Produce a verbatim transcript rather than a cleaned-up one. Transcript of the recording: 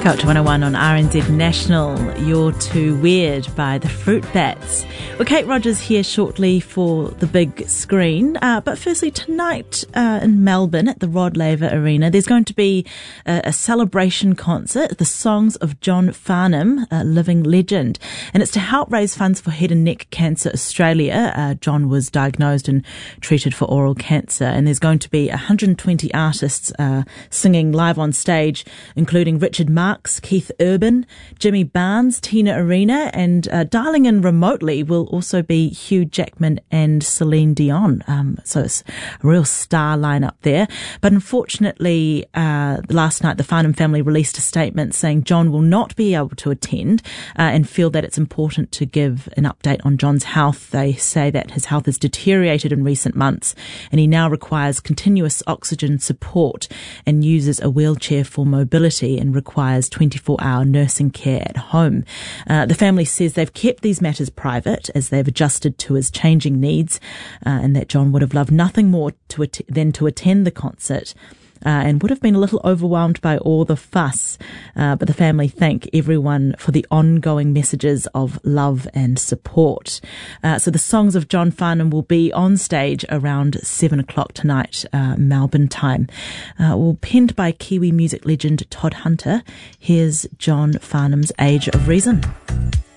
Culture one oh one on R N Z National. You're Too Weird by the Fruit Bats. Well, Kate Rogers here shortly for the big screen. Uh, but firstly, tonight uh, in Melbourne at the Rod Laver Arena, there's going to be a, a celebration concert, The Songs of John Farnham, a living legend. And it's to help raise funds for Head and Neck Cancer Australia. Uh, John was diagnosed and treated for oral cancer. And there's going to be one hundred twenty artists uh, singing live on stage, including Richard Marx, Keith Urban, Jimmy Barnes, Tina Arena, and uh, dialing in remotely will also be Hugh Jackman and Celine Dion. Um, so it's a real star lineup there. But unfortunately, uh, last night the Farnham family released a statement saying John will not be able to attend uh, and feel that it's important to give an update on John's health. They say that his health has deteriorated in recent months and he now requires continuous oxygen support and uses a wheelchair for mobility and requires twenty-four hour nursing care at home. Uh, the family says they've kept these matters private as they've adjusted to his changing needs uh, and that John would have loved nothing more to at- than to attend the concert. Uh, and would have been a little overwhelmed by all the fuss. Uh, but the family thank everyone for the ongoing messages of love and support. Uh, so the Songs of John Farnham will be on stage around seven o'clock tonight, uh, Melbourne time. Uh, well, penned by Kiwi music legend Todd Hunter. Here's John Farnham's Age of Reason.